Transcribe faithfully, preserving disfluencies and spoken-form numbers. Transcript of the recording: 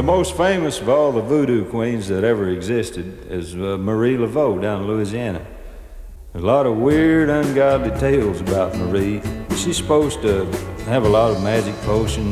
most famous of all the voodoo queens that ever existed is uh, Marie Laveau down in Louisiana. There's a lot of weird, ungodly tales about Marie. She's supposed to have a lot of magic potions